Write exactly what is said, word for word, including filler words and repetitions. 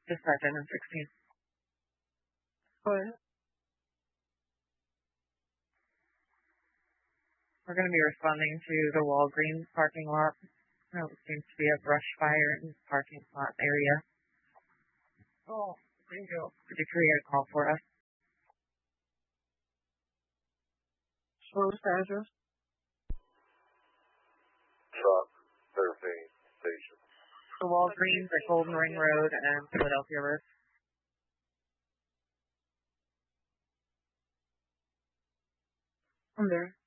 Just second and sixteen. Go ahead. We're going to be responding to the Walgreens parking lot. There seems to be a brush fire in the parking lot area. Oh, thank you. Could you create a call for us? What was the address? Truck, Fairfax Station. The Walgreens at Golden Ring Road and Philadelphia Road. I'm there.